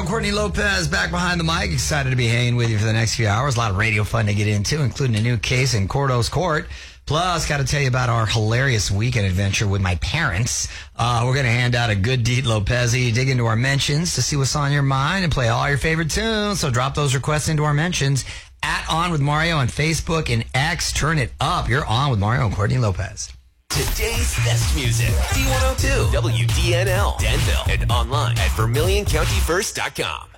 and Courtney Lopez back behind the mic. Excited to be hanging with you for the next few hours. A lot of radio fun to get into, including a new case in Cordo's Court. Plus, got to tell you about our hilarious weekend adventure with my parents. We're going to hand out a good deed Lopez-y, dig into our mentions to see what's on your mind, and play all your favorite tunes. So drop those requests into our mentions at On With Mario on Facebook and X. Turn it up. You're On With Mario and Courtney Lopez. Today's best music. D102, WDNL, Danville, and online at VermilionCountyFirst.com.